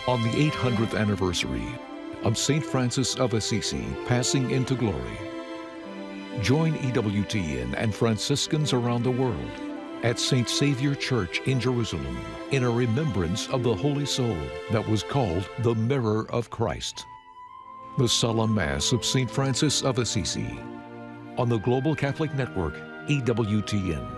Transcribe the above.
On the 800th anniversary of St. Francis of Assisi passing into glory, join EWTN and Franciscans around the world at St. Savior Church in Jerusalem in a remembrance of the Holy Soul that was called the Mirror of Christ. The Solemn Mass of St. Francis of Assisi on the Global Catholic Network, EWTN.